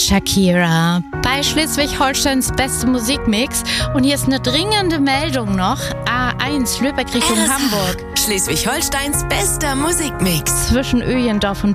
Shakira bei Schleswig-Holsteins beste Musikmix. Und hier ist eine dringende Meldung noch. A1 Lübeck Richtung Hamburg. Schleswig-Holsteins bester Musikmix. Zwischen Öjendorf und